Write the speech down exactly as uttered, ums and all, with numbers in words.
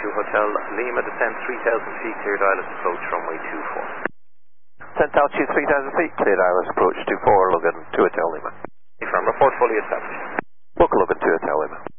two Hotel Lima, descend three thousand feet, clear dial approach runway two four. Descent altitude three thousand feet, clear dial approach two four, Logan two Hotel Lima. Confirm, report fully established. Book Logan two Hotel Lima.